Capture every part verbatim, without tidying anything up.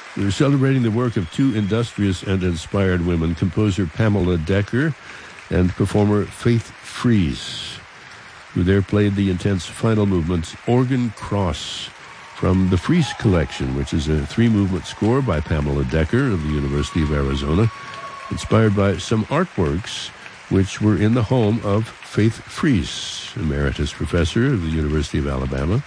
We're celebrating the work of two industrious and inspired women, composer Pamela Decker and performer Faith Fries, who there played the intense final movement, Organ Cross, from the Fries Collection, which is a three-movement score by Pamela Decker of the University of Arizona, inspired by some artworks which were in the home of Faith Fries, emeritus professor of the University of Alabama.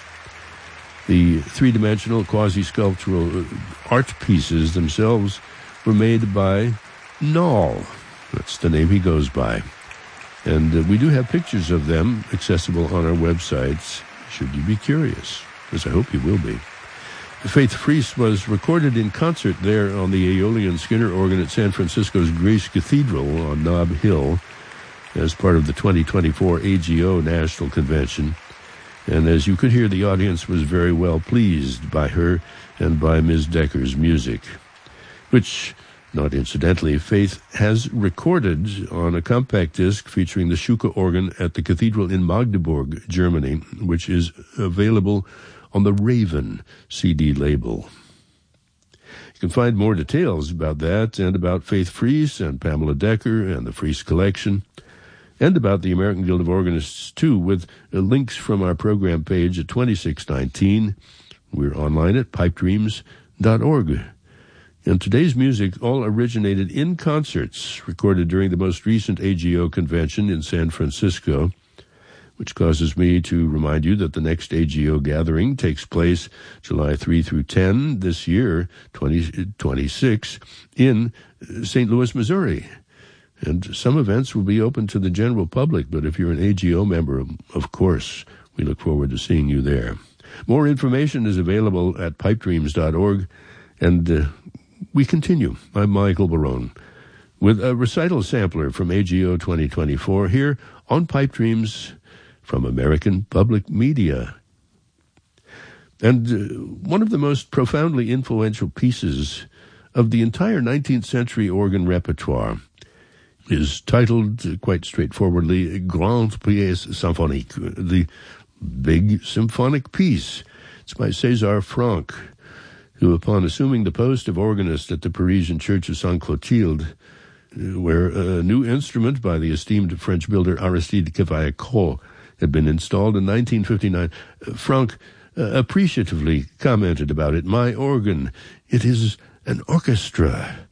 The three-dimensional quasi-sculptural art pieces themselves were made by Noll. That's the name he goes by. And uh, we do have pictures of them accessible on our websites, should you be curious, as I hope you will be. Faith Fries was recorded in concert there on the Aeolian Skinner organ at San Francisco's Grace Cathedral on Nob Hill as part of the twenty twenty-four A G O National Convention. And as you could hear, the audience was very well pleased by her and by Miz Decker's music, which, not incidentally, Faith has recorded on a compact disc featuring the Schuke organ at the cathedral in Magdeburg, Germany, which is available on the Raven C D label. You can find more details about that and about Faith Fries and Pamela Decker and the Fries Collection, and about the American Guild of Organists, too, with uh, links from our program page at twenty-six nineteen. We're online at pipe dreams dot org. And today's music all originated in concerts recorded during the most recent A G O convention in San Francisco, which causes me to remind you that the next A G O gathering takes place July third through tenth this year, twenty twenty-six, in Saint Louis, Missouri. And some events will be open to the general public, but if you're an A G O member, of course, we look forward to seeing you there. More information is available at pipe dreams dot org, and uh, we continue. I'm Michael Barone with a recital sampler from A G O twenty twenty-four here on Pipe Dreams from American Public Media. And uh, one of the most profoundly influential pieces of the entire nineteenth century organ repertoire is titled, uh, quite straightforwardly, Grande Pièce Symphonique, the Big Symphonic Piece. It's by César Franck, who, upon assuming the post of organist at the Parisian Church of Sainte Clotilde, where a new instrument by the esteemed French builder Aristide Cavaillé-Coll had been installed in nineteen fifty-nine, Franck uh, appreciatively commented about it, "My organ, it is an orchestra."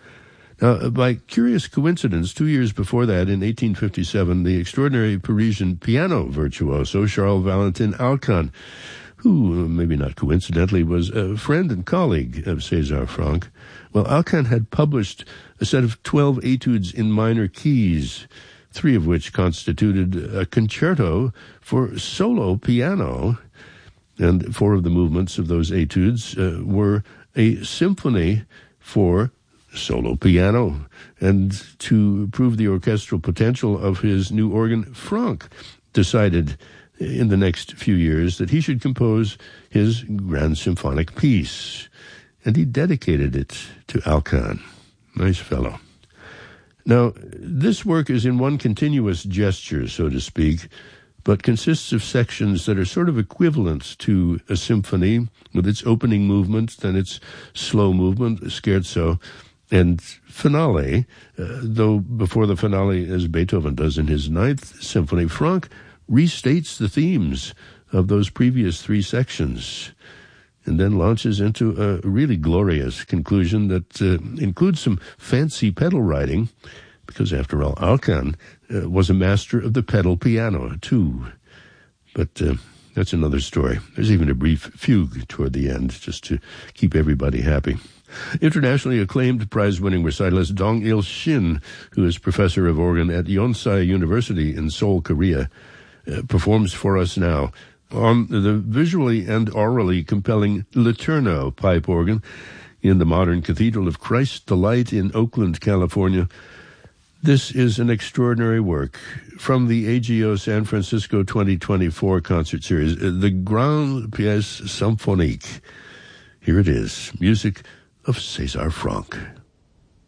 Now, by curious coincidence, two years before that, in eighteen fifty-seven, the extraordinary Parisian piano virtuoso Charles Valentin Alcan, who, maybe not coincidentally, was a friend and colleague of César Franck, well, Alcan had published a set of twelve etudes in minor keys, three of which constituted a concerto for solo piano, and four of the movements of those etudes uh, were a symphony for solo piano. And to prove the orchestral potential of his new organ, Franck decided in the next few years that he should compose his grand symphonic piece, and he dedicated it to Alcan. Nice fellow. Now, this work is in one continuous gesture, so to speak, but consists of sections that are sort of equivalent to a symphony, with its opening movement, then its slow movement, scherzo, and finale, uh, though before the finale, as Beethoven does in his Ninth Symphony, Franck restates the themes of those previous three sections, and then launches into a really glorious conclusion that uh, includes some fancy pedal writing, because after all, Alcan uh, was a master of the pedal piano, too. But uh, that's another story. There's even a brief fugue toward the end, just to keep everybody happy. Internationally acclaimed prize-winning recitalist Dong-il Shin, who is professor of organ at Yonsei University in Seoul, Korea, uh, performs for us now on the visually and orally compelling Laterno pipe organ in the modern Cathedral of Christ the Light in Oakland, California. This is an extraordinary work from the A G O San Francisco twenty twenty-four concert series, the Grande Pièce Symphonique. Here it is, music of César Franck.